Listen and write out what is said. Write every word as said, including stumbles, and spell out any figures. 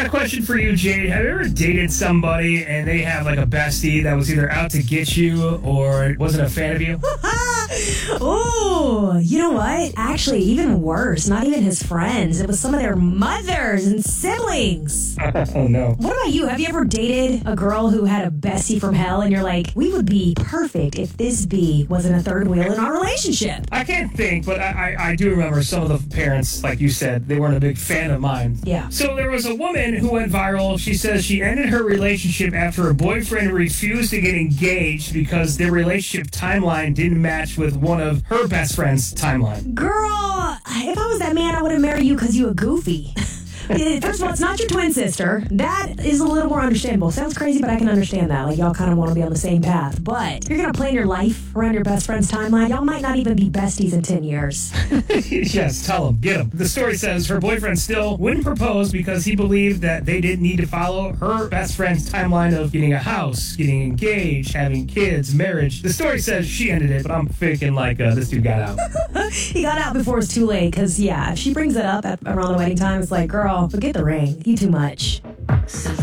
got a question for you, Jade. Have you ever dated somebody and they have like a bestie that was either out to get you or wasn't a fan of you? Oh, you know what? Actually, even worse. Not even his friends. It was some of their mothers and siblings. Oh, no. What about you? Have you ever dated a girl who had a bestie from hell and you're like, we would be perfect if this bee wasn't a third wheel in our relationship? I can't think, but I, I, I do remember some of the parents, like you said, they weren't a big fan of mine. Yeah. So there was a woman who went viral. She says she ended her relationship after her boyfriend refused to get engaged because their relationship timeline didn't match with one of her best friend's timeline. Girl, if I was that man, I would have married you because you were goofy. First of all, it's not your twin sister. That is a little more understandable. Sounds crazy, but I can understand that. Like, y'all kind of want to be on the same path. But you're going to plan your life around your best friend's timeline. Y'all might not even be besties in ten years. Yes, tell him. Get him. The story says her boyfriend still wouldn't propose because he believed that they didn't need to follow her best friend's timeline of getting a house, getting engaged, having kids, marriage. The story says she ended it, but I'm thinking like uh, this dude got out. He got out before it's too late because, yeah, if she brings it up at, around the wedding time, it's like, girl, forget the ring. You too much.